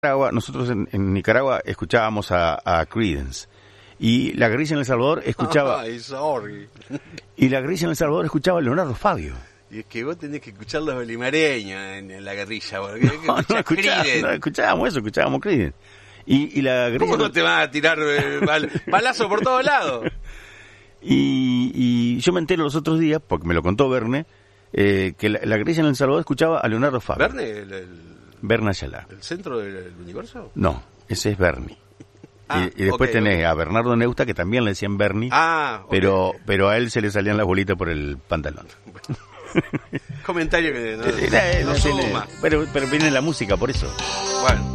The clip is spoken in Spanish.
Nosotros en Nicaragua escuchábamos a Creedence, y la guerrilla en El Salvador escuchaba y la guerrilla en El Salvador escuchaba a Leonardo Fabio. Y es que vos tenés que escuchar los bolimareños en la guerrilla, porque no escuchábamos eso, escuchábamos Creedence. Y la guerrilla... ¿Cómo no te van a tirar balazo por todos lados? Y yo me entero los otros días, porque me lo contó Verne, que la guerrilla en El Salvador escuchaba a Leonardo Fabio. ¿Verne? Verne Ayala. ¿El centro del universo? No, ese es Bernie. Y después tenés a Bernardo Neusta, que también le decían Bernie, pero a él se le salían las bolitas por el pantalón. Comentario que no suma. Pero viene la música, por eso. Bueno.